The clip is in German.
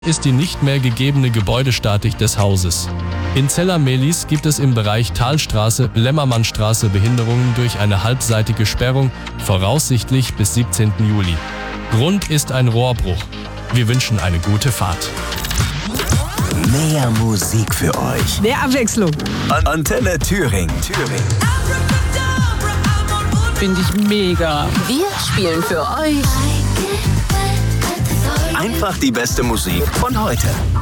ist die nicht mehr gegebene Gebäudestatik des Hauses. In Zella-Mehlis gibt es im Bereich Talstraße-Lämmermannstraße Behinderungen durch eine halbseitige Sperrung, voraussichtlich bis 17. Juli. Grund ist ein Rohrbruch. Wir wünschen eine gute Fahrt. Mehr Musik für euch. Mehr Abwechslung. Antenne Thüringen. Finde ich mega. Wir spielen für euch Einfach die beste Musik von heute.